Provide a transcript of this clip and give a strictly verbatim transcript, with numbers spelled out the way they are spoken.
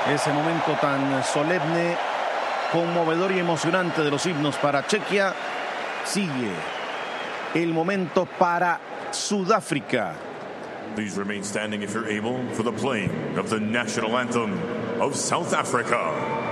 Ese momento tan solemne, conmovedor y emocionante de los himnos para Chequia. Sigue el momento para Sudáfrica. Please remain standing if you're able for the playing of the national anthem of South Africa.